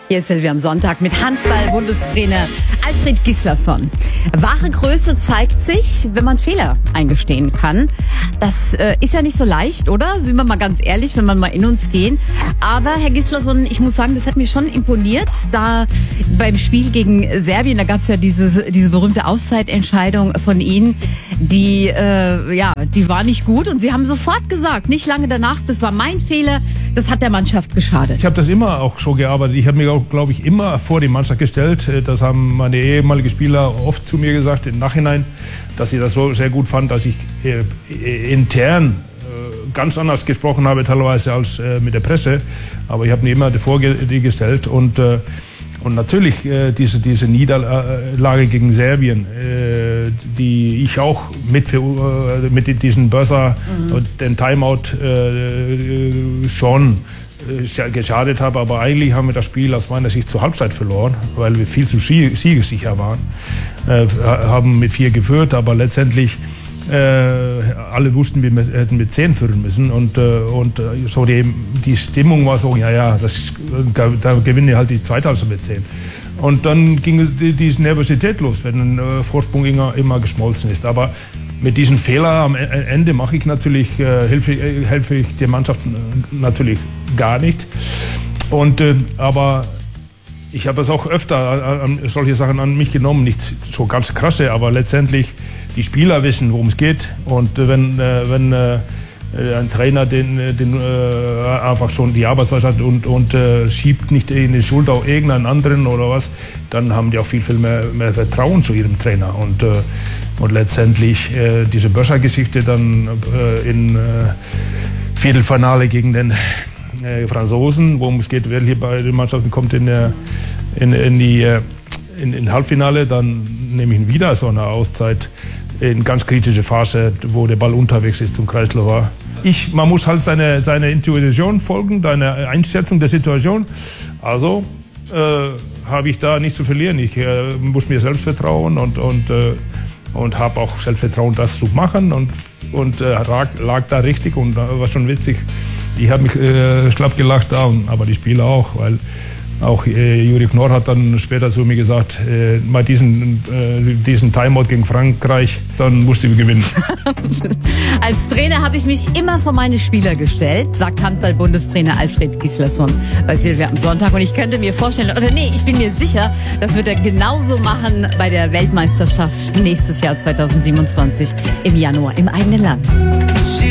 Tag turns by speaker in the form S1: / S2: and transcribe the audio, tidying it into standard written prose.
S1: Hier ist Silvia am Sonntag mit Handball-Bundestrainer Alfred Gislason. Wahre Größe zeigt sich, wenn man Fehler eingestehen kann. Das ist ja nicht so leicht, oder? Sind wir mal ganz ehrlich, wenn wir mal in uns gehen. Aber Herr Gislason, ich muss sagen, das hat mir schon imponiert. Da beim Spiel gegen Serbien, da gab es ja diese berühmte Auszeitentscheidung von Ihnen, die war nicht gut. Und Sie haben sofort gesagt, nicht lange danach, das war mein Fehler, das hat der Mannschaft geschadet.
S2: Ich habe das immer auch so gearbeitet. Ich habe mich auch, glaube ich, immer vor die Mannschaft gestellt. Das haben meine ehemaligen Spieler oft zu mir gesagt im Nachhinein, dass sie das so sehr gut fand, dass ich intern ganz anders gesprochen habe teilweise als mit der Presse. Aber ich habe mir immer vor die gestellt und natürlich diese Niederlage gegen Serbien, die ich auch mit diesem Buzzer und den Timeout schon geschadet habe. Aber eigentlich haben wir das Spiel aus meiner Sicht zur Halbzeit verloren, weil wir viel zu siegessicher waren. Haben mit 4 geführt, aber letztendlich alle wussten, wir hätten mit 10 führen müssen und so die Stimmung war so, da gewinnen halt die Zweite also mit 10. Und dann ging diese Nervosität los, wenn ein Vorsprung immer geschmolzen ist. Aber mit diesem Fehler am Ende mache ich natürlich, helfe ich der Mannschaft natürlich gar nicht. Aber ich habe es auch öfter solche Sachen an mich genommen, nicht so ganz krasse, aber letztendlich die Spieler wissen, worum es geht. Und wenn ein Trainer den einfach schon die Arbeitsweise hat und schiebt nicht in die Schuld auf irgendeinen anderen oder was, dann haben die auch viel mehr Vertrauen zu ihrem Trainer. Und letztendlich diese Böscher-Geschichte dann in Viertelfinale gegen den Franzosen, worum es geht, wer hier bei den Mannschaften kommt in Halbfinale, dann nehme ich ihn wieder so eine Auszeit in ganz kritische Phase, wo der Ball unterwegs ist zum Kreislauf. Man muss halt seine Intuition folgen, deine Einschätzung der Situation. Also habe ich da nichts zu verlieren. Ich muss mir selbst vertrauen und habe auch Selbstvertrauen, das zu machen und lag da richtig und war schon witzig. Ich habe mich schlapp gelacht, aber die Spieler auch, weil auch Juri Knorr hat dann später zu mir gesagt, mal diesen Timeout gegen Frankreich, dann musste ich gewinnen.
S1: Als Trainer habe ich mich immer vor meine Spieler gestellt, sagt Handball-Bundestrainer Alfred Gislason bei Silvia am Sonntag. Und ich könnte mir vorstellen, ich bin mir sicher, das wird er genauso machen bei der Weltmeisterschaft nächstes Jahr 2027 im Januar im eigenen Land.